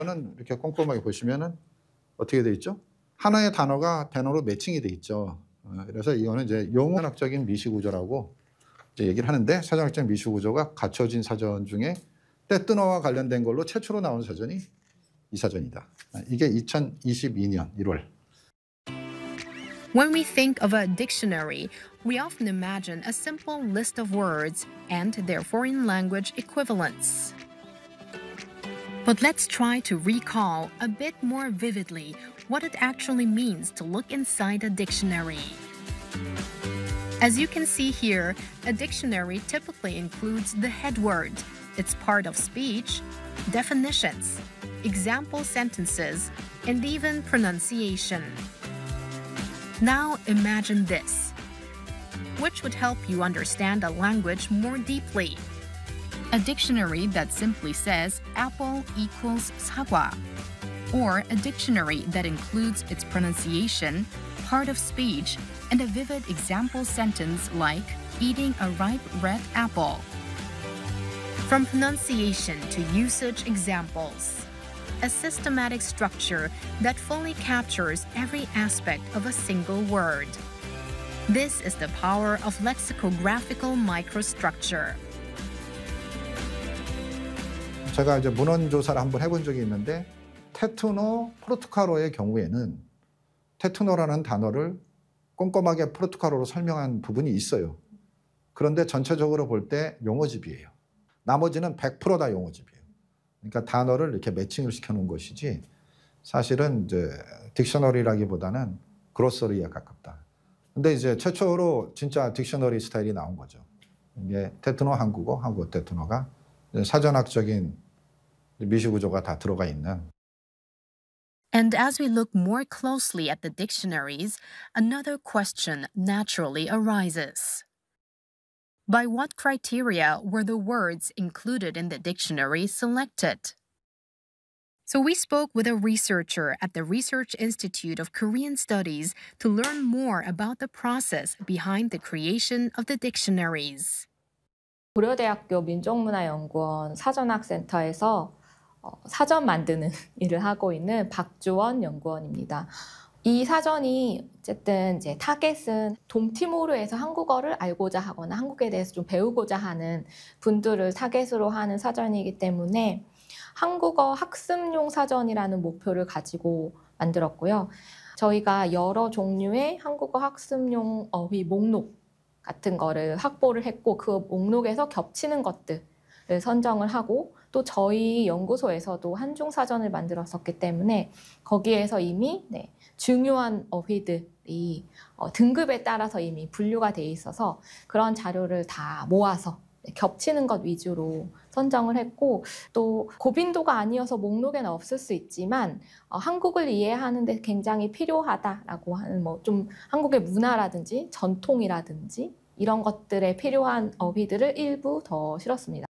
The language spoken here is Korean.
는 이렇게 꼼꼼하게 보시면은 어떻게 돼 있죠? 하나의 단어로 매칭이 돼 있죠. 그래서 이거는 이제 용어학적인 미시구조라고 이제 얘기를 하는데, 사전학적 미시구조가 갖춰진 사전 중에 떼뜨너와 관련된 걸로 최초로 나온 사전이 이 사전이다. 이게 2022년 1월. When we think of a dictionary, we often imagine a simple list of words and their foreign language equivalents. But let's try to recall a bit more vividly what it actually means to look inside a dictionary. As you can see here, a dictionary typically includes the head word, its part of speech, definitions, example sentences, and even pronunciation. Now imagine this, which would help you understand a language more deeply. A dictionary that simply says apple equals 사과, or a dictionary that includes its pronunciation, part of speech, and a vivid example sentence like eating a ripe red apple. From pronunciation to usage examples, a systematic structure that fully captures every aspect of a single word. This is the power of lexicographical microstructure. 제가 이제 문헌 조사를 한번 해본 적이 있는데, 테투노, 포르투갈어의 경우에는 테투노라는 단어를 꼼꼼하게 포르투갈어로 설명한 부분이 있어요. 그런데 전체적으로 볼 때 용어집이에요. 나머지는 100%다 용어집이에요. 그러니까 단어를 이렇게 매칭을 시켜놓은 것이지, 사실은 이제 딕셔너리라기보다는 그로서리에 가깝다. 근데 이제 최초로 진짜 딕셔너리 스타일이 나온 거죠. 이게 테투노 한국어, 한국어 테투노가 사전학적인 미시구조가 다 들어가 있는. And as we look more closely at the dictionaries, another question naturally arises. By what criteria were the words included in the dictionary selected? So we spoke with a researcher at the Research Institute of Korean Studies to learn more about the process behind the creation of the dictionaries. 고려대학교 민족문화연구원 사전학센터에서 사전 만드는 일을 하고 있는 박주원 연구원입니다. 이 사전이 어쨌든 이제 타겟은 동티모르에서 한국어를 알고자 하거나 한국에 대해서 좀 배우고자 하는 분들을 타겟으로 하는 사전이기 때문에 한국어 학습용 사전이라는 목표를 가지고 만들었고요. 저희가 여러 종류의 한국어 학습용 어휘 목록 같은 거를 확보를 했고, 그 목록에서 겹치는 것들을 선정을 하고, 또 저희 연구소에서도 한중 사전을 만들었었기 때문에 거기에서 이미 중요한 어휘들이 등급에 따라서 이미 분류가 돼 있어서 그런 자료를 다 모아서 겹치는 것 위주로 선정을 했고, 또 고빈도가 아니어서 목록에는 없을 수 있지만 한국을 이해하는 데 굉장히 필요하다라고 하는 좀 한국의 문화라든지 전통이라든지 이런 것들에 필요한 어휘들을 일부 더 실었습니다.